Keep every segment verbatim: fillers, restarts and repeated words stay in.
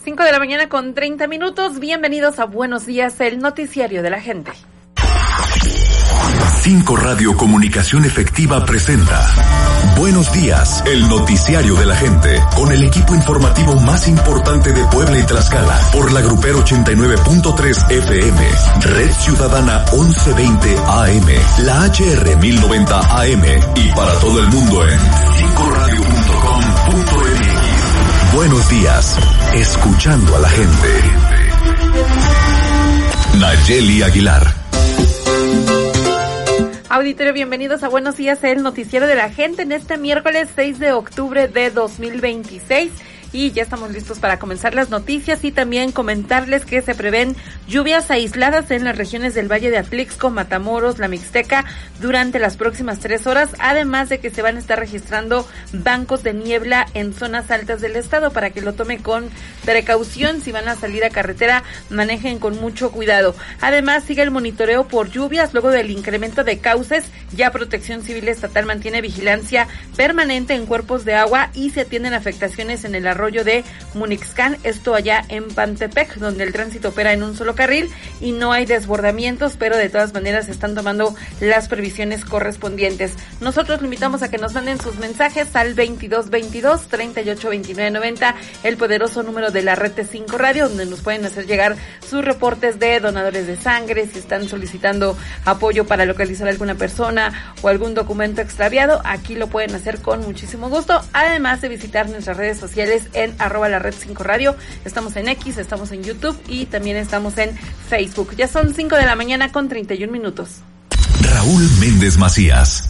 cinco de la mañana con treinta minutos. Bienvenidos a Buenos Días, el noticiario de la gente. cinco Radio Comunicación Efectiva presenta Buenos Días, el noticiario de la gente, con el equipo informativo más importante de Puebla y Tlaxcala, por la Grupero ochenta y nueve punto tres F M, Red Ciudadana once veinte A M, la H R mil noventa A M y para todo el mundo en cinco radio punto com punto m x. Buenos días, escuchando a la gente. Nayeli Aguilar. Auditorio, bienvenidos a Buenos Días, el noticiero de la gente en este miércoles seis de octubre de dos mil veintiséis. Y ya estamos listos para comenzar las noticias y también comentarles que se prevén lluvias aisladas en las regiones del Valle de Atlixco, Matamoros, La Mixteca durante las próximas tres horas, además de que se van a estar registrando bancos de niebla en zonas altas del estado para que lo tome con precaución. Si van a salir a carretera, manejen con mucho cuidado. Además, sigue el monitoreo por lluvias luego del incremento de cauces. Ya Protección Civil Estatal mantiene vigilancia permanente en cuerpos de agua y se atienden afectaciones en el arroyo de Munixcan, esto allá en Pantepec, donde el tránsito opera en un solo carril y no hay desbordamientos, pero de todas maneras se están tomando las previsiones correspondientes. Nosotros le invitamos a que nos manden sus mensajes al veintidós veintidós, treinta y ocho veintinueve noventa, el poderoso número de la red de cinco Radio, donde nos pueden hacer llegar sus reportes de donadores de sangre, si están solicitando apoyo para localizar a alguna persona o algún documento extraviado, aquí lo pueden hacer con muchísimo gusto, además de visitar nuestras redes sociales en arroba la red cinco radio. Estamos en X, estamos en YouTube y también estamos en Facebook. Ya son cinco de la mañana con treinta y un minutos. Raúl Méndez Macías.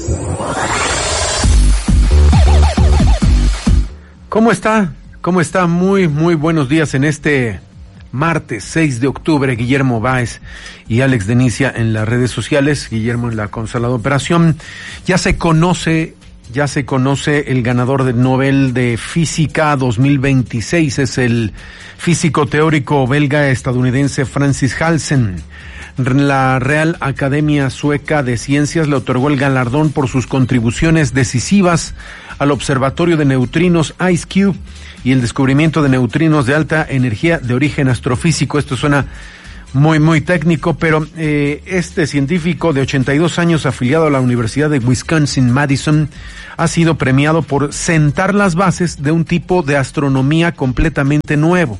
¿Cómo está? ¿Cómo está? Muy, muy buenos días en este martes seis de octubre. Guillermo Báez y Alex Denicia en las redes sociales. Guillermo en la consola de operación. Ya se conoce Ya se conoce el ganador del Nobel de Física dos mil veintiséis, es el físico teórico belga estadounidense Francis Halsen. La Real Academia Sueca de Ciencias le otorgó el galardón por sus contribuciones decisivas al Observatorio de Neutrinos IceCube y el descubrimiento de neutrinos de alta energía de origen astrofísico. Esto suena muy, muy técnico, pero eh, este científico de ochenta y dos años, afiliado a la Universidad de Wisconsin-Madison, ha sido premiado por sentar las bases de un tipo de astronomía completamente nuevo.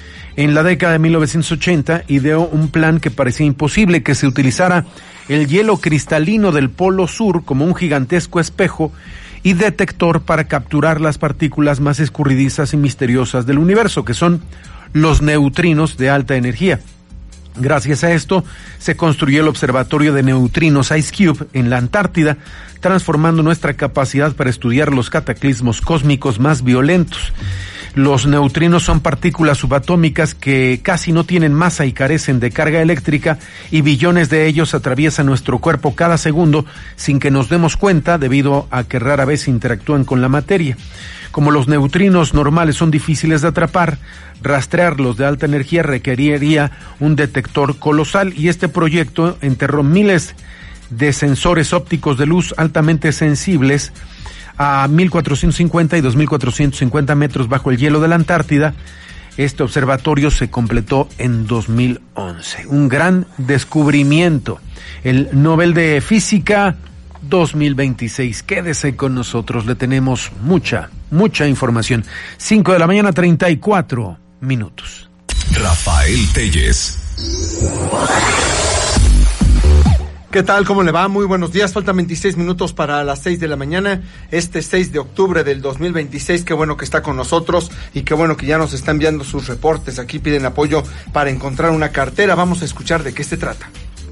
En la década de mil novecientos ochenta ideó un plan que parecía imposible, que se utilizara el hielo cristalino del Polo Sur como un gigantesco espejo y detector para capturar las partículas más escurridizas y misteriosas del universo, que son los neutrinos de alta energía. Gracias a esto, se construyó el Observatorio de Neutrinos IceCube en la Antártida, transformando nuestra capacidad para estudiar los cataclismos cósmicos más violentos. Los neutrinos son partículas subatómicas que casi no tienen masa y carecen de carga eléctrica, y billones de ellos atraviesan nuestro cuerpo cada segundo sin que nos demos cuenta, debido a que rara vez interactúan con la materia. Como los neutrinos normales son difíciles de atrapar, rastrearlos de alta energía requeriría un detector colosal, y este proyecto enterró miles de sensores ópticos de luz altamente sensibles a mil cuatrocientos cincuenta y dos mil cuatrocientos cincuenta metros bajo el hielo de la Antártida. Este observatorio se completó en dos mil once. Un gran descubrimiento. El Nobel de Física dos mil veintiséis. Quédese con nosotros, le tenemos mucha, mucha información. cinco de la mañana, treinta y cuatro minutos. Rafael Telles. ¿Qué tal? ¿Cómo le va? Muy buenos días. Faltan veintiséis minutos para las seis de la mañana. Este seis de octubre del dos mil veintiséis. Qué bueno que está con nosotros y qué bueno que ya nos está enviando sus reportes. Aquí piden apoyo para encontrar una cartera. Vamos a escuchar de qué se trata.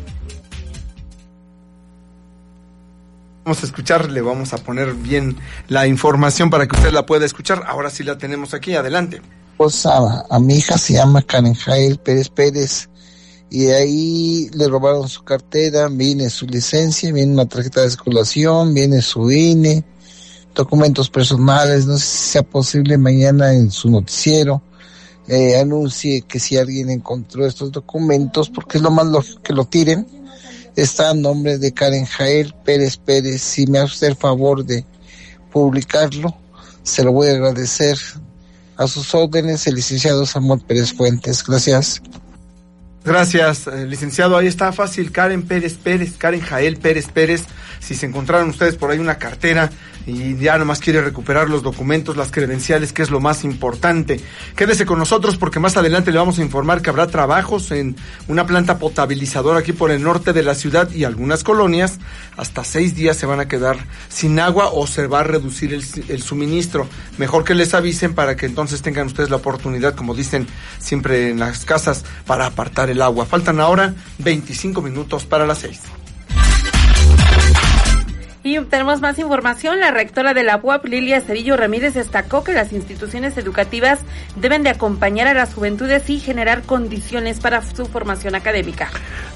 Vamos a escucharle, vamos a poner bien la información para que usted la pueda escuchar. Ahora sí la tenemos aquí, adelante. Pues a, a mi hija se llama Karen Jael Pérez Pérez, y ahí le robaron su cartera, viene su licencia, viene una tarjeta de circulación, viene su I N E, documentos personales. No sé si sea posible mañana en su noticiero eh, anuncie que si alguien encontró estos documentos, porque es lo más lógico que lo tiren. Está a nombre de Karen Jael Pérez Pérez. Si me hace usted el favor de publicarlo, se lo voy a agradecer. A sus órdenes, el licenciado Samuel Pérez Fuentes. Gracias. Gracias, eh, licenciado. Ahí está fácil, Karen Pérez Pérez, Karen Jael Pérez Pérez. Si se encontraron ustedes por ahí una cartera y ya nomás quiere recuperar los documentos, las credenciales, que es lo más importante. Quédese con nosotros porque más adelante le vamos a informar que habrá trabajos en una planta potabilizadora aquí por el norte de la ciudad y algunas colonias. Hasta seis días se van a quedar sin agua o se va a reducir el, el suministro. Mejor que les avisen para que entonces tengan ustedes la oportunidad, como dicen siempre en las casas, para apartar el agua. Faltan ahora veinticinco minutos para las seis. Y tenemos más información. La rectora de la U A P, Lilia Cedillo Ramírez, destacó que las instituciones educativas deben de acompañar a las juventudes y generar condiciones para su formación académica.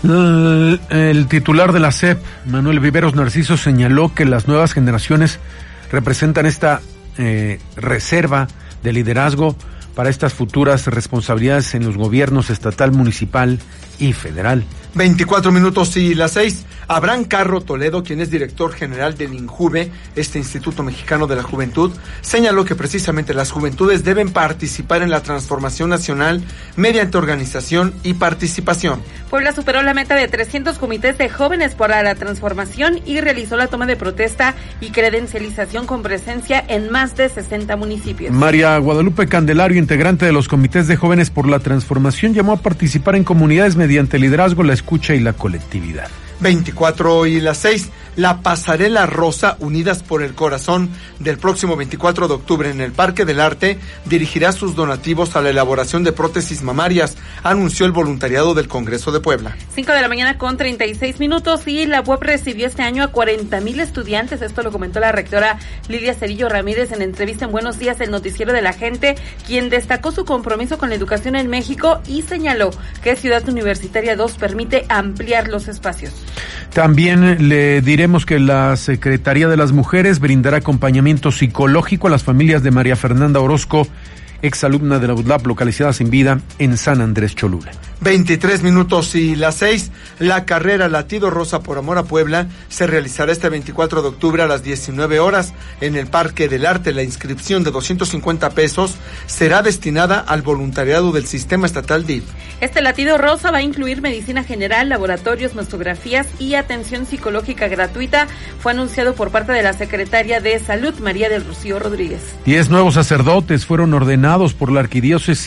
El, el titular de la S E P, Manuel Viveros Narciso, señaló que las nuevas generaciones representan esta eh, reserva de liderazgo para estas futuras responsabilidades en los gobiernos estatal, municipal y federal. veinticuatro minutos y las seis. Abraham Carro Toledo, quien es director general del INJUVE, este Instituto Mexicano de la Juventud, señaló que precisamente las juventudes deben participar en la transformación nacional mediante organización y participación. Puebla superó la meta de trescientos comités de jóvenes para la transformación y realizó la toma de protesta y credencialización con presencia en más de sesenta municipios. María Guadalupe Candelario, integrante de los comités de jóvenes por la transformación, llamó a participar en comunidades mediante el liderazgo, la escucha y la colectividad. veinticuatro y las seis. La Pasarela Rosa, Unidas por el Corazón, del próximo veinticuatro de octubre en el Parque del Arte, dirigirá sus donativos a la elaboración de prótesis mamarias, anunció el voluntariado del Congreso de Puebla. cinco de la mañana con treinta y seis minutos y la U A P recibió este año a cuarenta mil estudiantes. Esto lo comentó la rectora Lilia Cedillo Ramírez en entrevista en Buenos Días, el noticiero de la gente, quien destacó su compromiso con la educación en México y señaló que Ciudad Universitaria dos permite ampliar los espacios. También le diremos que la Secretaría de las Mujeres brindará acompañamiento psicológico a las familias de María Fernanda Orozco, exalumna de la U D L A P localizada sin vida en San Andrés Cholula. veintitrés minutos y las seis. La carrera Latido Rosa por Amor a Puebla se realizará este veinticuatro de octubre a las diecinueve horas en el Parque del Arte. La inscripción de doscientos cincuenta pesos será destinada al voluntariado del Sistema Estatal D I F. Este Latido Rosa va a incluir medicina general, laboratorios, mastografías y atención psicológica gratuita. Fue anunciado por parte de la Secretaria de Salud, María del Rocío Rodríguez. Diez nuevos sacerdotes fueron ordenados por la arquidiócesis